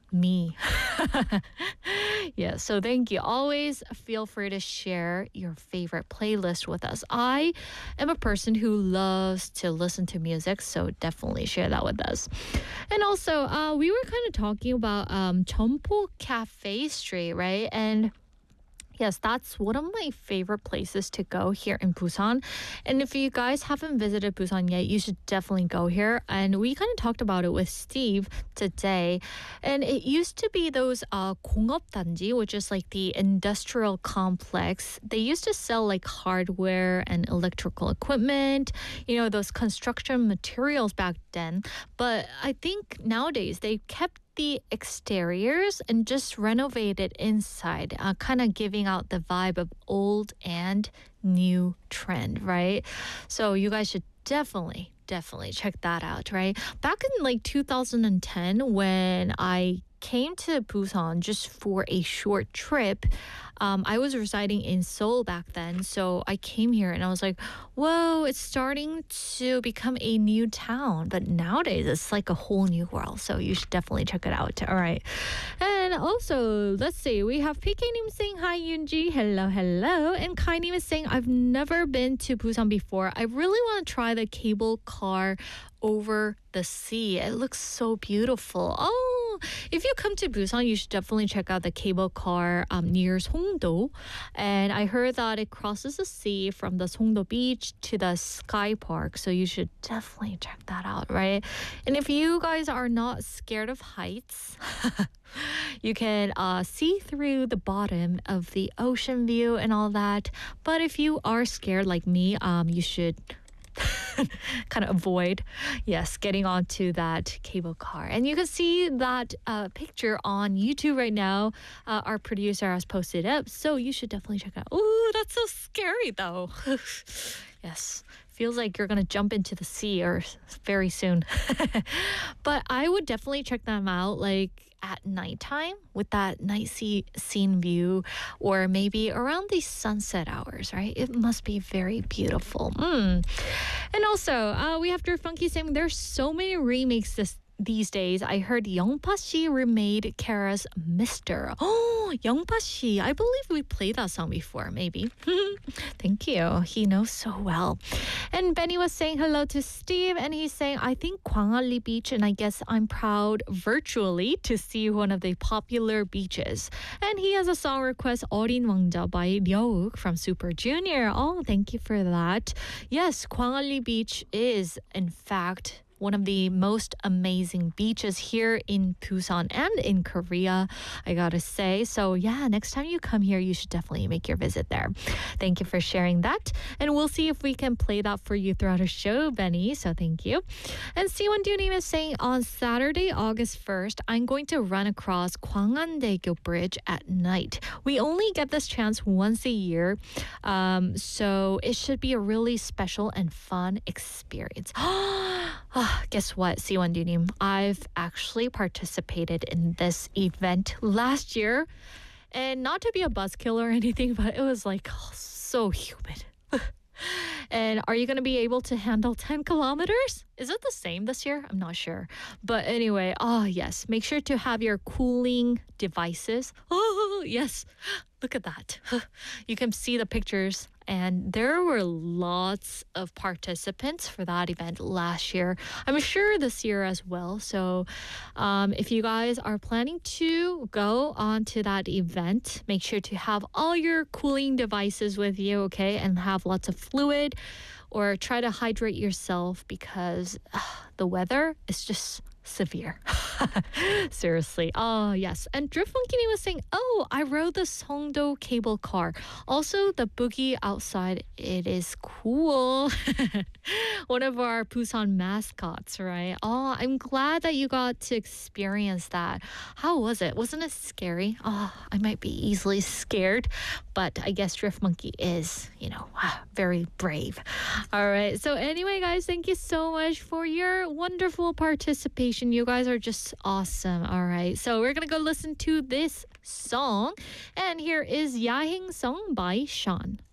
me. Yeah, so thank you. Always feel free to share your favorite playlist with us. I am a person who loves to listen to music, so definitely share that with us. And also, we were kind of talking about Chompo Cafe Street, right? And yes, that's one of my favorite places to go here in Busan. And if you guys haven't visited Busan yet, you should definitely go here. And we kind of talked about it with Steve today. And it used to be those 공업단지, which is like the industrial complex. They used to sell like hardware and electrical equipment, those construction materials back then. But I think nowadays they kept the exteriors and just renovated inside, kind of giving out the vibe of old and new trend, right? So you guys should definitely check that out, right? Back in like 2010, when I came to Busan just for a short trip, I was residing in Seoul back then, so I came here and I was like, whoa, it's starting to become a new town. But nowadays, it's like a whole new world, so you should definitely check it out. All right. And also, let's see, we have PK님 saying, hi, Yoonji. Hello, hello. And Kainim is saying, I've never been to Busan before. I really want to try the cable car over the sea. It looks so beautiful. Oh, if you come to Busan, you should definitely check out the cable car near Songdo. And I heard that it crosses the sea from the Songdo beach to the Sky Park. So you should definitely check that out, right? And if you guys are not scared of heights, you can see through the bottom of the ocean view and all that. But if you are scared like me, you should kind of avoid, yes, getting onto that cable car. And you can see that picture on YouTube right now. Our producer has posted up, so you should definitely check it out. Ooh, that's so scary though. Yes, feels like you're gonna jump into the sea or very soon. But I would definitely check them out like at nighttime with that night scene view, or maybe around the sunset hours, right? It must be very beautiful. And also, we have Drew Funky saying there's so many remakes these days. I heard Youngpa remade Kara's Mister. Oh, Youngpa, I believe we played that song before, maybe. Thank you. He knows so well. And Benny was saying hello to Steve, and he's saying, I think Gwangalli Beach, and I guess I'm proud virtually to see one of the popular beaches. And he has a song request, 어린 왕자 by Ryeowook from Super Junior. Oh, thank you for that. Yes, Gwangalli Beach is, in fact, one of the most amazing beaches here in Busan and in Korea, I gotta say. So yeah, next time you come here, you should definitely make your visit there. Thank you for sharing that. And we'll see if we can play that for you throughout our show, Benny. So thank you. And Siwon Dunim is saying on Saturday, August 1st, I'm going to run across Gwangan-daegyo Bridge at night. We only get this chance once a year, so it should be a really special and fun experience. Guess what, Siwon Dunim? I've actually participated in this event last year. And not to be a buzzkill or anything, but it was like so humid. And are you going to be able to handle 10 kilometers? Is it the same this year? I'm not sure. But anyway, yes, make sure to have your cooling devices. Oh, yes. Look at that. You can see the pictures. And there were lots of participants for that event last year. I'm sure this year as well. So if you guys are planning to go on to that event, make sure to have all your cooling devices with you, okay? And have lots of fluid, or try to hydrate yourself because the weather is just severe. Seriously. Oh, yes. And Drift Funkini was saying, oh, I rode the Songdo cable car. Also, the boogie outside, it is cool. One of our Busan mascots, right? Oh, I'm glad that you got to experience that. How was it? Wasn't it scary? Oh, I might be easily scared, but I guess Drift Monkey is, very brave. All right. So anyway, guys, thank you so much for your wonderful participation. You guys are just awesome. All right. So we're going to go listen to this song. And here is 야행성 by Sean.